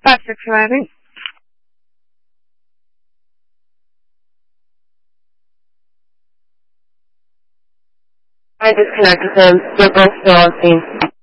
Patrick driving. I disconnected them. They're both still on scene.